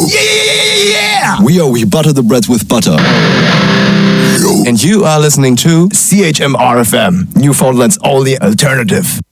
Yeah! We butter the breads with butter. And you are listening to CHMR FM, Newfoundland's only alternative.